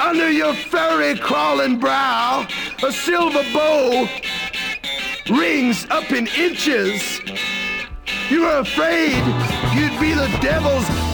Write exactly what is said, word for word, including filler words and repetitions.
Under your furry crawling brow, a silver bow rings up in inches. You were afraid you'd be the devil's